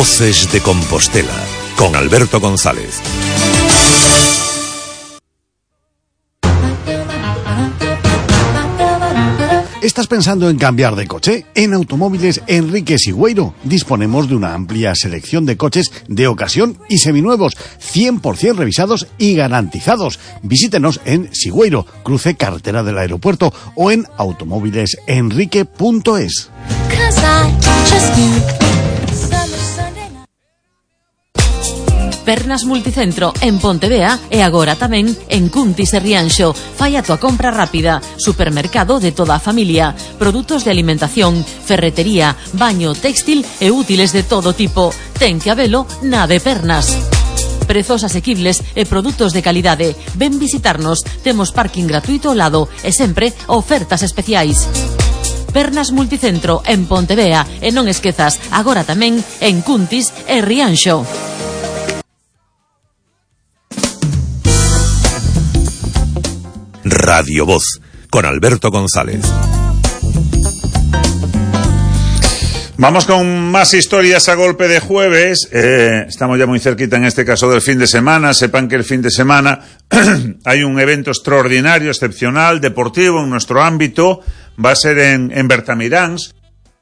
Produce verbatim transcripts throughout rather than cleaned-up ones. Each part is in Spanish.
Voces de Compostela, con Alberto González. ¿Estás pensando en cambiar de coche? En Automóviles Enrique Sigüeiro disponemos de una amplia selección de coches de ocasión y seminuevos, cien por ciento revisados y garantizados. Visítenos en Sigüeiro, cruce carretera del aeropuerto, o en automóviles enrique punto es. Pernas Multicentro en Pontevea e agora tamén en Cuntis e Rianxo. Fai a tua compra rápida. Supermercado de toda a familia. Produtos de alimentación, ferretería, baño, textil e útiles de todo tipo. Ten que habelo na de Pernas. Prezos asequibles e produtos de calidade. Ven visitarnos. Temos parking gratuito ao lado e sempre ofertas especiais. Pernas Multicentro en Pontevea e non esquezas, agora tamén en Cuntis e Rianxo. Radio Voz, con Alberto González. Vamos con más historias a golpe de jueves. Eh, estamos ya muy cerquita en este caso del fin de semana. Sepan que el fin de semana hay un evento extraordinario, excepcional, deportivo en nuestro ámbito. Va a ser en, en Bertamiráns,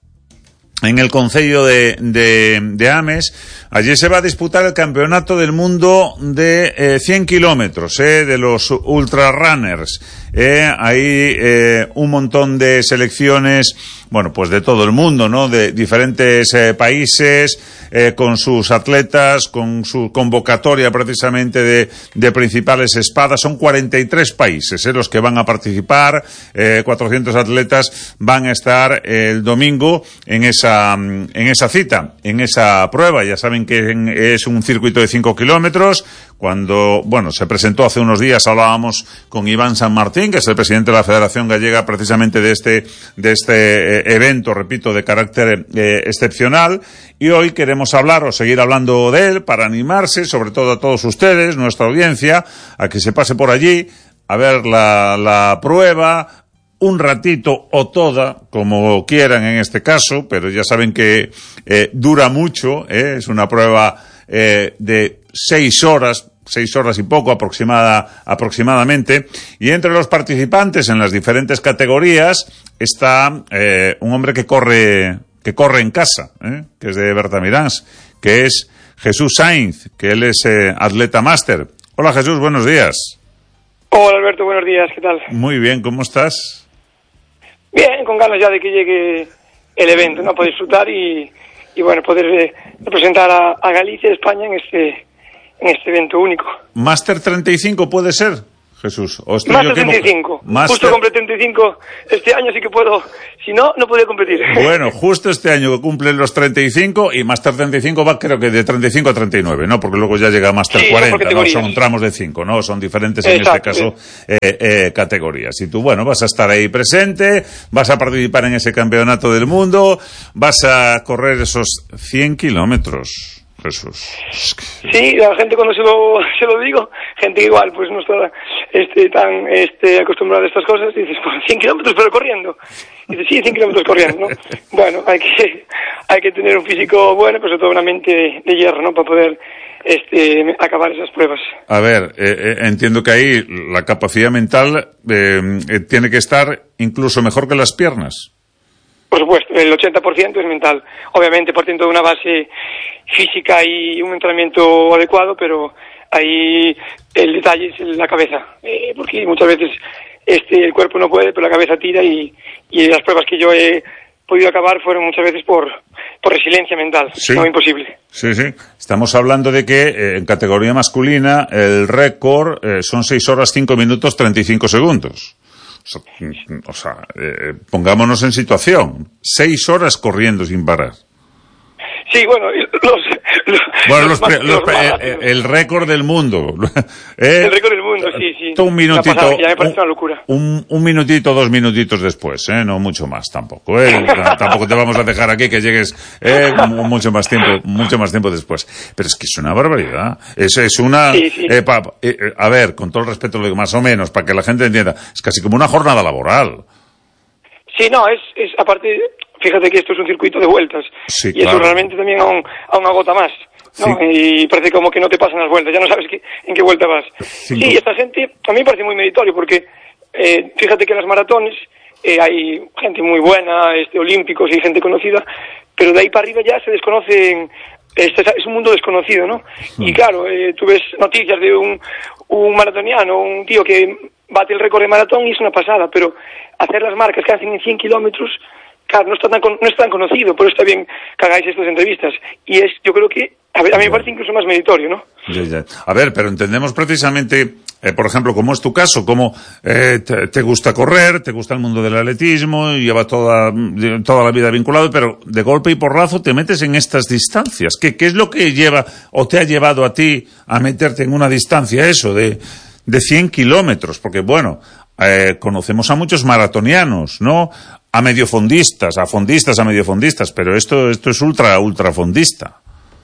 en el concello de, de, de Ames. Allí se va a disputar el campeonato del mundo de eh, cien kilómetros, eh, de los ultrarunners. Eh, hay eh, un montón de selecciones, bueno, pues de todo el mundo, ¿no? De diferentes eh, países, eh, con sus atletas, con su convocatoria precisamente de, de principales espadas. Son cuarenta y tres países, eh, los que van a participar. Eh, cuatrocientos atletas van a estar el domingo en esa, en esa cita, en esa prueba. Ya saben que es un circuito de cinco kilómetros. Cuando, bueno, se presentó hace unos días, hablábamos con Iván San Martín, que es el presidente de la Federación Gallega, precisamente de este, de este eh, evento, repito, de carácter eh, excepcional. Y hoy queremos hablar o seguir hablando de él para animarse, sobre todo a todos ustedes, nuestra audiencia, a que se pase por allí a ver la, la prueba, un ratito o toda, como quieran en este caso, pero ya saben que eh, dura mucho, eh, es una prueba eh, de seis horas, seis horas y poco aproximada, aproximadamente, y entre los participantes en las diferentes categorías está eh, un hombre que corre, que corre en casa, eh, que es de Bertamiráns, que es Jesús Sainz, que él es eh, atleta máster. Hola Jesús, buenos días. Hola Alberto, buenos días, ¿qué tal? Muy bien, ¿cómo estás? Bien, con ganas ya de que llegue el evento, ¿no? Para disfrutar y, y bueno, poder eh, representar a, a Galicia y España en este, en este evento único. ¿Máster treinta y cinco puede ser, Jesús? ¿O estoy Máster treinta y cinco. Master... Justo compré treinta y cinco este año, así que puedo, si no, no podría competir. Bueno, justo este año que cumplen los treinta y cinco, y Máster treinta y cinco va creo que de treinta y cinco a treinta y nueve, ¿no? Porque luego ya llega Máster sí, cuarenta, ¿no? Son tramos de cinco, ¿no? Son diferentes en Exacto, este caso sí. eh, eh, categorías. Y tú, bueno, vas a estar ahí presente, vas a participar en ese campeonato del mundo, vas a correr esos cien kilómetros. Jesús. Sí, la gente cuando se lo se lo digo, gente igual pues no está este tan este acostumbrada a estas cosas, y dices, pues cien kilómetros pero corriendo. Y dices, sí, cien kilómetros corriendo, ¿no? Bueno, hay que hay que tener un físico bueno, pero sobre todo una mente de, de hierro, ¿no? Para poder este acabar esas pruebas. A ver, eh, eh, entiendo que ahí la capacidad mental eh, eh, tiene que estar incluso mejor que las piernas. Por supuesto, el ochenta por ciento es mental. Obviamente partiendo de una base física y un entrenamiento adecuado, pero ahí el detalle es la cabeza, eh, porque muchas veces este el cuerpo no puede, pero la cabeza tira, y, y las pruebas que yo he podido acabar fueron muchas veces por, por resiliencia mental, sí. No imposible. Sí, sí. Estamos hablando de que eh, en categoría masculina el récord eh, son seis horas cinco minutos treinta y cinco segundos. O sea, eh, pongámonos en situación. Seis horas corriendo sin parar. Sí, bueno, los... los bueno, los, los, los, los eh, el récord del mundo. ¿Eh? El récord del mundo, sí, sí. Un minutito. Pasada, ya me parece una locura. Un, un minutito, dos minutitos después, ¿eh? No mucho más tampoco, ¿eh? Tampoco te vamos a dejar aquí que llegues eh, mucho más tiempo, mucho más tiempo después. Pero es que es una barbaridad. Es, es una... Sí, sí. Eh, pa, eh, a ver, con todo el respeto, más o menos, para que la gente entienda, es casi como una jornada laboral. Sí, no, es, es aparte, fíjate que esto es un circuito de vueltas. Sí, y claro. eso realmente también aún, aún agota más, ¿no? Sí. Y parece como que no te pasan las vueltas, ya no sabes que, en qué vuelta vas. Cinco. Sí, esta gente a mí me parece muy meritorio porque eh, fíjate que en las maratones eh, hay gente muy buena, este, olímpicos y gente conocida, pero de ahí para arriba ya se desconocen. Este es un mundo desconocido, ¿no? Sí. Y claro, eh, tú ves noticias de un, un maratoniano, un tío que bate el récord de maratón y es una pasada, pero hacer las marcas que hacen en cien kilómetros, claro, no está tan no es tan conocido, por eso está bien que hagáis estas entrevistas. Y es, yo creo que, a, ver, a mí me parece incluso más meritorio, ¿no? Ya, ya. A ver, pero entendemos precisamente, eh, por ejemplo, como es tu caso, como eh, te, te gusta correr, te gusta el mundo del atletismo, y lleva toda, toda la vida vinculado, pero de golpe y porrazo te metes en estas distancias. ¿Qué, qué es lo que lleva o te ha llevado a ti a meterte en una distancia eso de, de cien kilómetros? Porque, bueno, eh, conocemos a muchos maratonianos, ¿no? A mediofondistas, a fondistas, a mediofondistas, pero esto, esto es ultra, ultra fondista.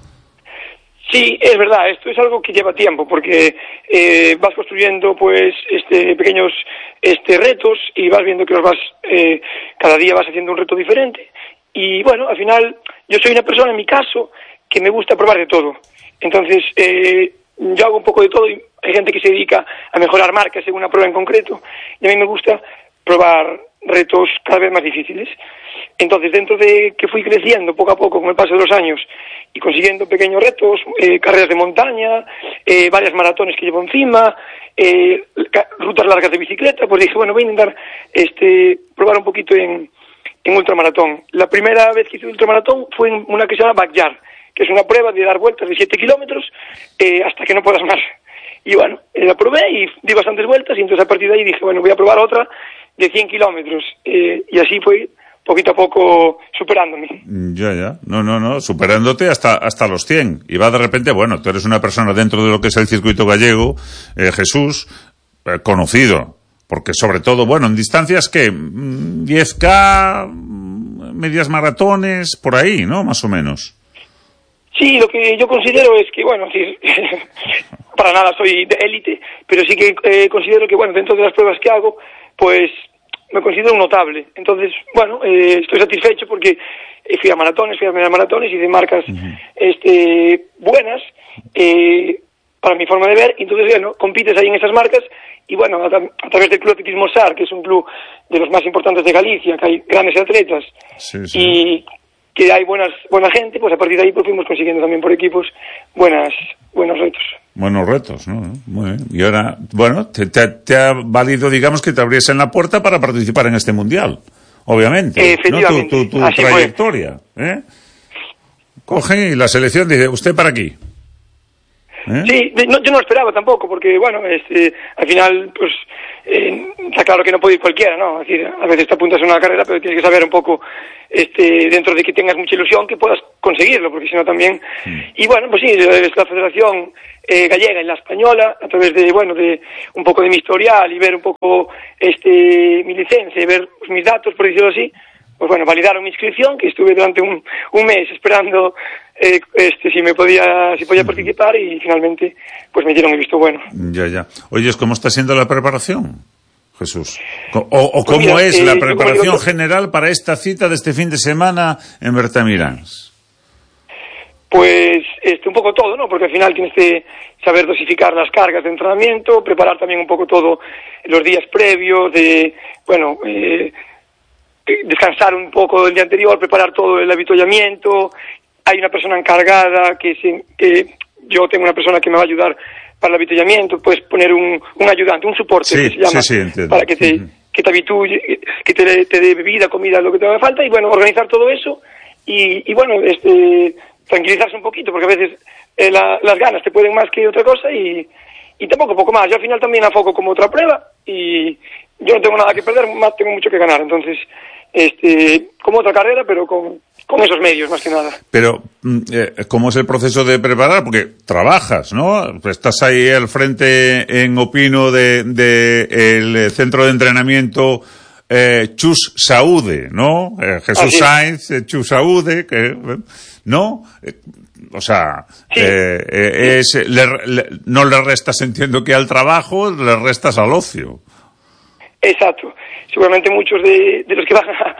Sí, es verdad, esto es algo que lleva tiempo, porque eh, vas construyendo pues este pequeños este retos y vas viendo que los vas eh, cada día vas haciendo un reto diferente y bueno, al final yo soy una persona en mi caso que me gusta probar de todo. Entonces, eh, yo hago un poco de todo y hay gente que se dedica a mejorar marcas según una prueba en concreto y a mí me gusta probar retos cada vez más difíciles. Entonces, dentro de que fui creciendo poco a poco con el paso de los años y consiguiendo pequeños retos, eh, carreras de montaña, eh, varias maratones que llevo encima, eh, rutas largas de bicicleta, pues dije, bueno, voy a intentar este, probar un poquito en, en ultramaratón. La primera vez que hice ultramaratón fue en una que se llama Backyard, que es una prueba de dar vueltas de siete kilómetros eh, hasta que no puedas más. Y bueno, eh, la probé y di bastantes vueltas y entonces a partir de ahí dije, bueno, voy a probar otra de cien kilómetros. Eh, y así fue poquito a poco superándome. Ya, ya. No, no, no. Superándote hasta hasta los cien. Y va de repente, bueno, tú eres una persona dentro de lo que es el circuito gallego, eh, Jesús, eh, conocido. Porque sobre todo, bueno, en distancias que diez K, medias maratones, por ahí, ¿no? Más o menos. Sí, lo que yo considero es que, bueno, sí, para nada soy de élite, pero sí que eh, considero que, bueno, dentro de las pruebas que hago, pues me considero un notable. Entonces, bueno, eh, estoy satisfecho porque fui a maratones, fui a medias maratones y de marcas uh-huh. este, buenas eh, para mi forma de ver. Y entonces, bueno, compites ahí en esas marcas y, bueno, a, a través del Club Atletismo S A R, que es un club de los más importantes de Galicia, que hay grandes atletas sí, sí. y que hay buenas buena gente, pues a partir de ahí pues fuimos consiguiendo también por equipos buenas buenos retos. Buenos retos, ¿no? Muy bien. Y ahora, bueno, te, te, te ha valido, digamos, que te abriesen la puerta para participar en este mundial, obviamente. Efectivamente. ¿No? Tu, tu, tu trayectoria, ¿eh? Coge y la selección dice, usted para aquí. ¿Eh? Sí, no, yo no lo esperaba tampoco, porque, bueno, este, al final, pues, eh, está claro que no puede ir cualquiera, ¿no? Es decir, a veces te apuntas a una carrera, pero tienes que saber un poco, este, dentro de que tengas mucha ilusión, que puedas conseguirlo, porque si no también... Mm. Y bueno, pues sí, la Federación eh, Gallega y la Española, a través de, bueno, de un poco de mi historial y ver un poco, este, mi licencia y ver pues, mis datos, por decirlo así, pues bueno, validaron mi inscripción, que estuve durante un, un mes esperando eh, este si me podía si podía participar y finalmente pues me dieron el visto bueno. Ya, ya. Oye, ¿cómo está siendo la preparación, Jesús? O, o pues cómo mira, es eh, la preparación digo, general para esta cita de este fin de semana en Bertamiráns? Pues este, un poco todo, ¿no? Porque al final tienes que saber dosificar las cargas de entrenamiento, preparar también un poco todo los días previos, de, bueno, eh, descansar un poco el día anterior, preparar todo el avituallamiento. Hay una persona encargada que, se, que yo tengo una persona que me va a ayudar para el avituallamiento, puedes poner un, un ayudante, un soporte sí, que se llama, sí, sí, para que te, uh-huh. que te habitúe, que te, te dé bebida, comida, lo que te haga falta, y bueno, organizar todo eso y, y bueno, este, tranquilizarse un poquito, porque a veces eh, la, las ganas te pueden más que otra cosa y, y tampoco poco más. Yo al final también afoco como otra prueba y yo no tengo nada que perder, más tengo mucho que ganar, entonces este como otra carrera, pero con, con esos medios más que nada. Pero eh, ¿cómo es el proceso de preparar? Porque trabajas, ¿no? Estás ahí al frente en Opino de, de el centro de entrenamiento eh, Chus Saúde, ¿no? Eh, Jesús Sainz, eh, Chus Saúde, que, ¿no? Eh, o sea, sí. eh, eh, es, le, le, no le restas, entiendo que al trabajo, le restas al ocio. Exacto. Seguramente muchos de, de los que van a,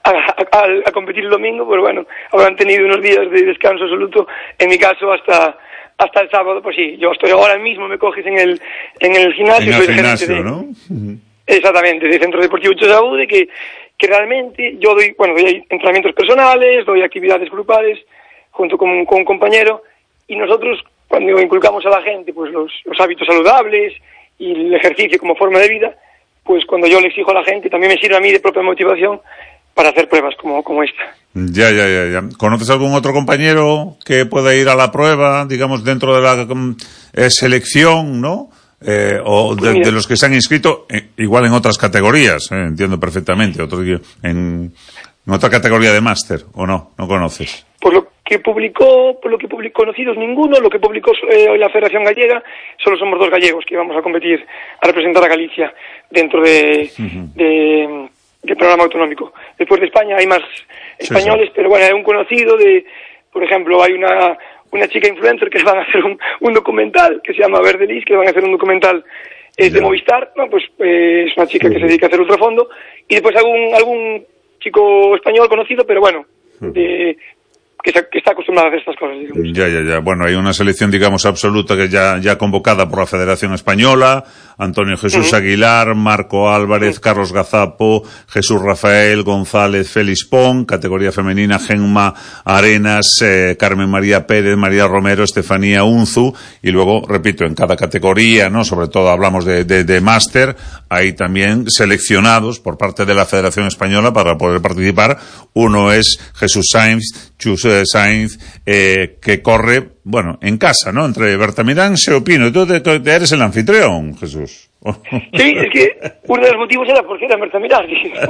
a, a, a competir el domingo, pues bueno, habrán tenido unos días de descanso absoluto. En mi caso, hasta hasta el sábado, pues sí, yo estoy ahora mismo, me coges en el en el gimnasio. En el soy gimnasio, de, ¿no? Exactamente, de Centro Deportivo Ocho Saúde, que, que realmente yo doy, bueno, doy entrenamientos personales, doy actividades grupales, junto con, con un compañero, y nosotros, cuando inculcamos a la gente pues los, los hábitos saludables y el ejercicio como forma de vida, pues cuando yo le exijo a la gente, también me sirve a mí de propia motivación para hacer pruebas como, como esta. Ya, ya, ya, ya. ¿Conoces algún otro compañero que pueda ir a la prueba, digamos, dentro de la eh, selección, ¿no? Eh, o de, de los que se han inscrito, eh, igual en otras categorías, eh, entiendo perfectamente, otro, en, en otra categoría de máster, ¿o no? ¿No conoces? Por lo que publicó, por lo que publicó conocidos ninguno, lo que publicó eh, la Federación Gallega, solo somos dos gallegos que vamos a competir, a representar a Galicia dentro de, uh-huh. de del programa autonómico. Después de España hay más españoles, sí, sí. Pero bueno, hay un conocido de, por ejemplo, hay una una chica influencer que van a hacer un, un documental que se llama Verdelis, que van a hacer un documental eh, de Movistar, no, pues eh, es una chica que se dedica a hacer ultrafondo, y después algún algún chico español conocido, pero bueno, de, que, se, que está acostumbrado a hacer estas cosas, digamos. Ya, ya, ya. Bueno, hay una selección, digamos, absoluta que ya, ya convocada por la Federación Española: Antonio Jesús uh-huh. Aguilar, Marco Álvarez, uh-huh. Carlos Gazapo, Jesús Rafael González, Félix Pon, categoría femenina, Gemma Arenas, eh, Carmen María Pérez, María Romero, Estefanía Unzu, y luego, repito, en cada categoría, ¿no? Sobre todo hablamos de, de, de máster, hay también seleccionados por parte de la Federación Española para poder participar. Uno es Jesús Sainz, Chus Sainz, eh, que corre, bueno, en casa, ¿no? Entre Bertamirán y Opino. Tú te, te eres el anfitrión, Jesús. Sí, es que uno de los motivos era porque era Bertamirán.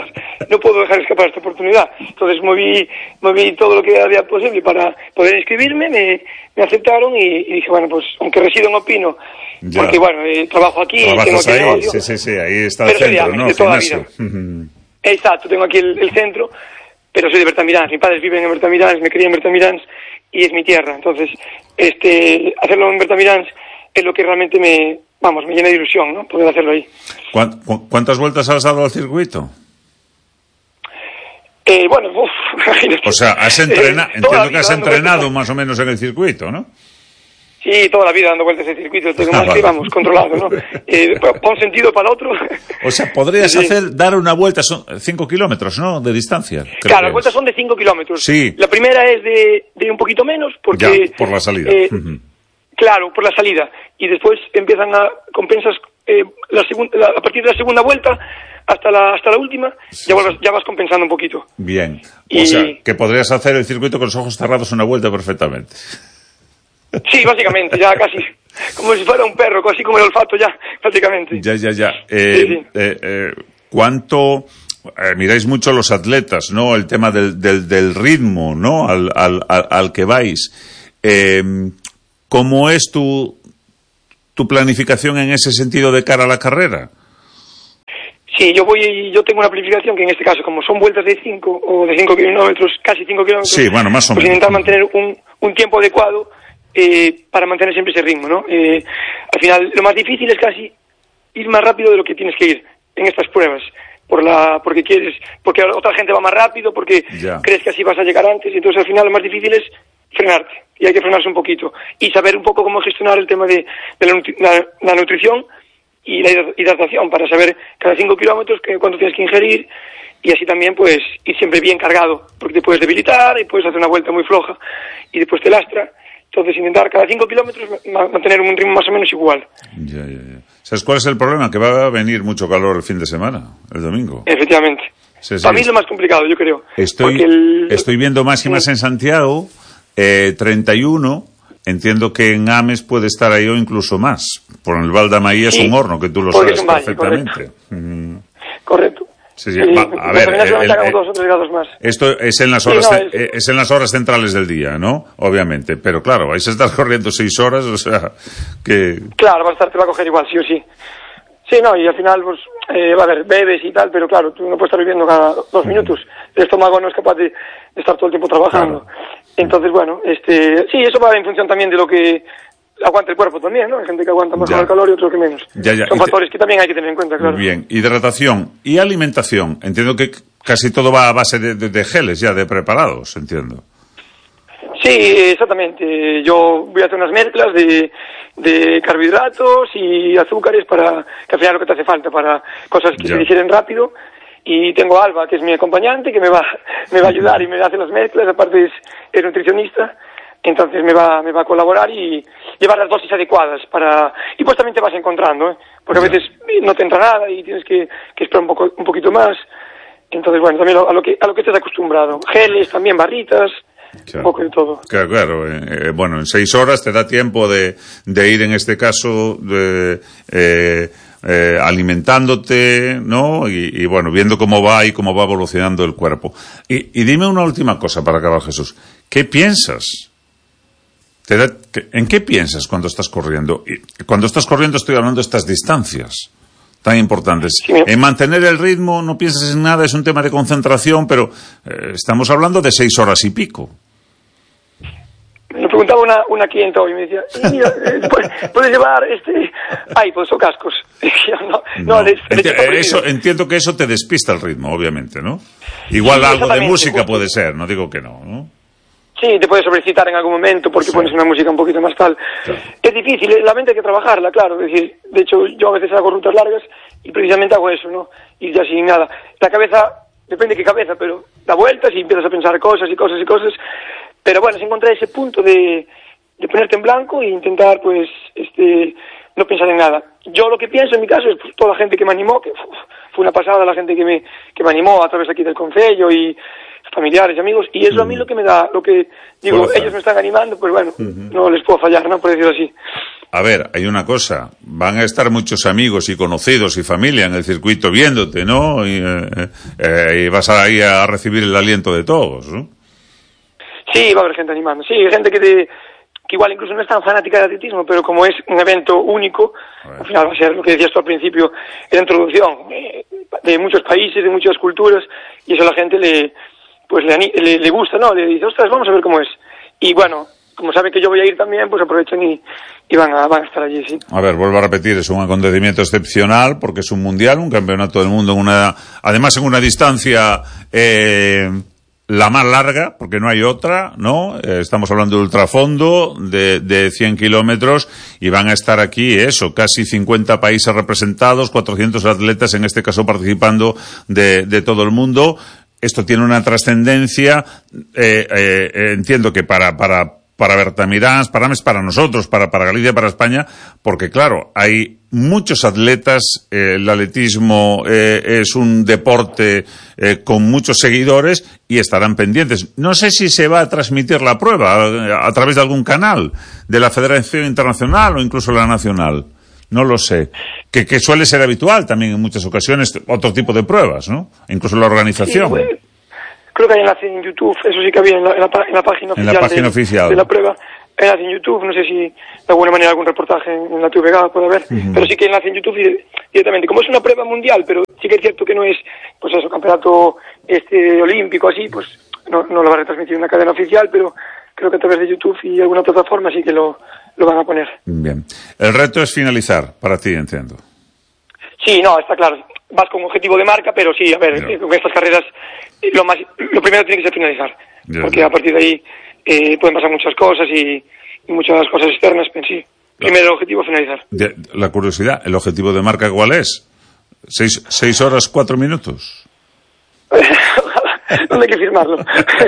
No puedo dejar escapar esta oportunidad. Entonces moví, moví todo lo que había posible para poder inscribirme, me, me aceptaron y, y dije, bueno, pues aunque resido en Opino, ya. Porque bueno, eh, trabajo aquí, tengo aquí ahí, el negocio. Sí, sí, sí, ahí está el centro, ¿no? De toda la vida. Exacto, tengo aquí el, el centro, pero soy de Bertamirán. Mis padres viven en Bertamirán, me crié en Bertamirán y es mi tierra. Entonces, este, hacerlo en Bertamirán es lo que realmente me, vamos, me llena de ilusión, ¿no? Poder hacerlo ahí. ¿Cuántas vueltas has dado al circuito? Eh, bueno, uff, imagínate. O sea, has entrenado, eh, entiendo que has entrenado más o menos en el circuito, ¿no? Sí, toda la vida dando vueltas en el circuito, tengo más que, vamos, controlado, ¿no? Eh, para un sentido, para otro. O sea, podrías sí, hacer, dar una vuelta, son cinco kilómetros, ¿no? De distancia. Claro, las vueltas son de cinco kilómetros. Sí. La primera es de, de un poquito menos, porque... Ya, por la salida. Eh, uh-huh. Claro, por la salida. Y después empiezan a compensas, eh, la segun, la, a partir de la segunda vuelta hasta la hasta la última, sí, ya, vas, ya vas compensando un poquito. Bien. O y... sea, que podrías hacer el circuito con los ojos cerrados una vuelta perfectamente. Sí, básicamente, ya casi, como si fuera un perro, así como el olfato ya, prácticamente. Ya, ya, ya. Eh, sí, sí. Eh, eh, ¿Cuánto eh, miráis mucho los atletas, ¿no? El tema del, del, del ritmo, ¿no? Al, al, al, al que vais. Eh, ¿Cómo es tu, tu planificación en ese sentido de cara a la carrera? Sí, yo voy, yo tengo una planificación que en este caso, como son vueltas de cinco o de cinco kilómetros, casi cinco kilómetros, sí, bueno, más o pues menos. Intentar mantener un, un tiempo adecuado eh, para mantener siempre ese ritmo, ¿no? Eh, al final, lo más difícil es casi ir más rápido de lo que tienes que ir en estas pruebas, por la, porque quieres, porque otra gente va más rápido, porque ya. Crees que así vas a llegar antes, y entonces al final lo más difícil es frenarte, y hay que frenarse un poquito, y saber un poco cómo gestionar el tema de, de la, nutri- la, la nutrición y la hidratación, para saber cada cinco kilómetros que, cuánto tienes que ingerir, y así también pues ir siempre bien cargado, porque te puedes debilitar y puedes hacer una vuelta muy floja y después te lastra. Entonces intentar cada cinco kilómetros mantener un ritmo más o menos igual. Ya, ya, ya. ¿Sabes cuál es el problema? Que va a venir mucho calor el fin de semana, el domingo. Efectivamente. Sí, sí. Para mí es lo más complicado, yo creo. Estoy, el... estoy viendo máximas sí. en Santiago, eh, treinta y uno. Entiendo que en Ames puede estar ahí o incluso más. Por el Val de Amaí es sí. un horno, que tú lo sabes valle, perfectamente. Correcto. Mm. correcto. Sí, sí. Va, a ver, el, el, el, dos o tres grados más. Esto es en las horas sí, no, es... es en las horas centrales del día, ¿no? Obviamente, pero claro, vais a estar corriendo seis horas, o sea, que claro, va a estar, te va a coger igual, sí o sí. Sí, no, y al final, pues, eh, va a haber bebes y tal, pero claro, tú no puedes estar viviendo cada dos minutos. El estómago no es capaz de, de estar todo el tiempo trabajando. Claro. Entonces, bueno, este, sí, eso va en función también de lo que aguanta el cuerpo también, ¿no? Hay gente que aguanta más con el calor y otros que menos. Ya, ya. Son y factores te... que también hay que tener en cuenta, claro. Bien, hidratación y alimentación. Entiendo que Casi todo va a base de, de, de geles ya, de preparados, entiendo. Sí, exactamente. Yo voy a hacer unas mezclas de, de carbohidratos y azúcares para que al final lo que te hace falta para cosas que ya se digieren rápido. Y tengo a Alba, que es mi acompañante, que me va me va a ayudar y me hace las mezclas. Aparte es, es nutricionista, entonces me va me va a colaborar y llevar las dosis adecuadas para y pues también te vas encontrando, ¿eh? Porque a veces no te entra nada y tienes que, que esperar un poco un poquito más. Entonces bueno, también a lo que a lo que estés acostumbrado. Geles, también barritas. Claro. Un poco de todo. Claro, claro. Eh, bueno, en seis horas te da tiempo de, de ir, en este caso, de, eh, eh, alimentándote, ¿no? Y, y, bueno, viendo cómo va y cómo va evolucionando el cuerpo. Y, y dime una última cosa para acabar, Jesús. ¿Qué piensas? ¿Te da, ¿En qué piensas cuando estás corriendo? Y cuando estás corriendo estoy hablando de estas distancias tan importantes. Sí. En mantener el ritmo no piensas en nada, es un tema de concentración, pero eh, estamos hablando de seis horas y pico. Me preguntaba una, una clienta hoy, me decía, mira, ¿puedes, ¿puedes llevar este iPods o cascos? no, no, no. Le, le Enti eso, entiendo que eso te despista el ritmo, obviamente, ¿no? Igual sí, algo de música puede ser, no digo que no, ¿no? Sí, te puedes sobrecitar en algún momento porque sí. Pones una música un poquito más tal. Claro. Es difícil, la mente hay que trabajarla, claro. Es decir, de hecho, yo a veces hago rutas largas y precisamente hago eso, ¿no? Ir ya sin nada. La cabeza, depende de qué cabeza, pero da vueltas y empiezas a pensar cosas y cosas y cosas. Pero bueno, es encontrar ese punto de, de ponerte en blanco e intentar, pues, este, no pensar en nada. Yo lo que pienso en mi caso es pues, toda la gente que me animó, que uf, fue una pasada la gente que me, que me animó a través aquí del concello y familiares y amigos, y eso uh-huh. a mí lo que me da, lo que digo, Fuerza. Ellos me están animando, pues bueno, uh-huh. no les puedo fallar, ¿no? Por decirlo así. A ver, hay una cosa, van a estar muchos amigos y conocidos y familia en el circuito viéndote, ¿no? Y, eh, eh, y vas a ir a recibir el aliento de todos, ¿no? Sí, va a haber gente animando, sí, gente que, te, que igual incluso no es tan fanática del atletismo, pero como es un evento único, al final va a ser lo que decías tú al principio, la introducción eh, de muchos países, de muchas culturas, y eso a la gente le pues le, le, le gusta, ¿no? Le dice, ostras, vamos a ver cómo es. Y bueno, como saben que yo voy a ir también, pues aprovechan y, y van, a, van a estar allí, sí. A ver, vuelvo a repetir, es un acontecimiento excepcional porque es un mundial, un campeonato del mundo, en una, además en una distancia eh, la más larga, porque no hay otra, ¿no? Eh, estamos hablando de ultrafondo, de, de cien kilómetros, y van a estar aquí, eso, casi cincuenta países representados, cuatrocientos atletas, en este caso participando de, de todo el mundo. Esto tiene una trascendencia, eh, eh, entiendo que para, para, para Bertamiráns, para para nosotros, para, para Galicia, para España, porque claro, hay muchos atletas, eh, el atletismo eh, es un deporte eh, con muchos seguidores y estarán pendientes. No sé si se va a transmitir la prueba a, a través de algún canal de la Federación Internacional o incluso la nacional. No lo sé. Que, que suele ser habitual también en muchas ocasiones otro tipo de pruebas, ¿no? Incluso la organización. Sí, bueno, creo que hay enlace en YouTube, eso sí que había en la, en la, en la página oficial, en la página de, oficial de la prueba. Hay enlace en YouTube, no sé si de alguna manera algún reportaje en, en la T V G puede haber, uh-huh. pero sí que hay enlace en YouTube y, directamente. Como es una prueba mundial, pero sí que es cierto que no es, pues eso, campeonato este olímpico así, pues no, no lo va a retransmitir en una cadena oficial, pero creo que a través de YouTube y alguna plataforma sí que lo, lo van a poner. Bien. El reto es finalizar, para ti, entiendo. Sí, no, está claro. Vas con objetivo de marca, pero sí, a ver, no. con estas carreras lo más, lo primero tiene que ser finalizar. Ya, porque ya. a partir de ahí eh, pueden pasar muchas cosas y, y muchas cosas externas, pero sí. Primero el objetivo es finalizar. De, la curiosidad, ¿el objetivo de marca cuál es? ¿Seis, seis horas, cuatro minutos? ¿Dónde hay que firmarlo?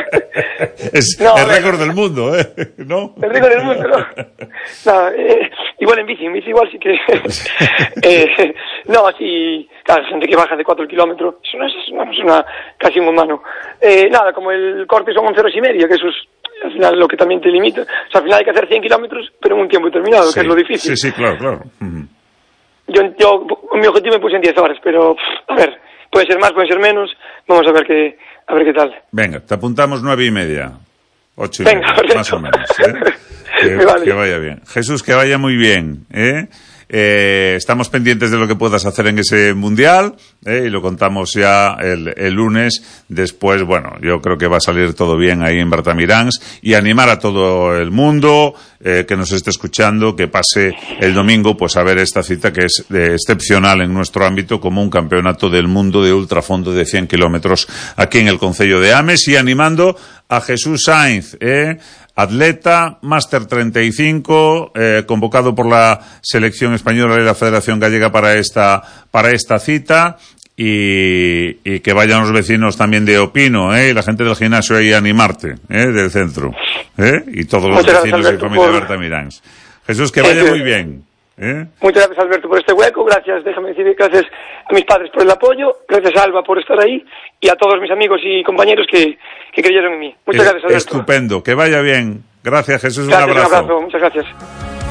Es no, el récord del mundo, ¿eh? ¿No? El récord del mundo, ¿no? No, eh, igual en bici, en bici igual sí que... eh, no, sí, claro, gente que baja de cuatro kilómetros, eso no es, no, es una, casi un humano. Eh, nada, como el corte son once horas y media, que eso es al final lo que también te limita. O sea, al final hay que hacer cien kilómetros, pero en un tiempo determinado, sí, que es lo difícil. Sí, sí, claro, claro. Uh-huh. Yo, yo, mi objetivo me puse en diez horas, pero, a ver, puede ser más, puede ser menos, vamos a ver qué... A ver qué tal. Venga, te apuntamos nueve y media. Ocho y Venga, media, más o menos. ¿eh? Que, vale. que vaya bien. Jesús, que vaya muy bien. ¿eh? eh, estamos pendientes de lo que puedas hacer en ese mundial, eh, y lo contamos ya el, el lunes. Después, bueno, yo creo que va a salir todo bien ahí en Bertamiráns, y animar a todo el mundo eh, que nos esté escuchando, que pase el domingo pues a ver esta cita que es eh, excepcional en nuestro ámbito, como un campeonato del mundo de ultrafondo de cien kilómetros aquí en el concello de Ames, y animando a Jesús Sainz, eh, atleta, máster treinta y cinco, eh, convocado por la selección española y la Federación Gallega para esta, para esta cita, y, y que vayan los vecinos también de Opino, eh, y la gente del gimnasio ahí a animarte, eh, del centro, eh, y todos los Muchas vecinos gracias, y familia por... de Bertamiráns. Jesús, que vaya eh, muy bien. ¿Eh? Muchas gracias, Alberto, por este hueco. Gracias, déjame decir, gracias a mis padres por el apoyo. Gracias a Alba por estar ahí. Y a todos mis amigos y compañeros que, que creyeron en mí. Muchas es, gracias, Alberto. Estupendo. Que vaya bien. Gracias, Jesús. Gracias, un abrazo. Un abrazo. Muchas gracias.